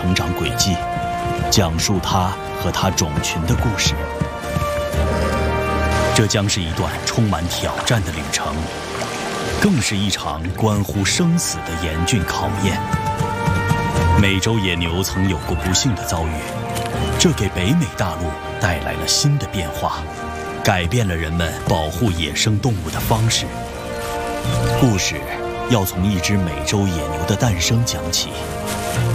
成长轨迹，讲述它和它种群的故事。这将是一段充满挑战的旅程，更是一场关乎生死的严峻考验。美洲野牛曾有过不幸的遭遇，这给北美大陆带来了新的变化，改变了人们保护野生动物的方式。故事要从一只美洲野牛的诞生讲起。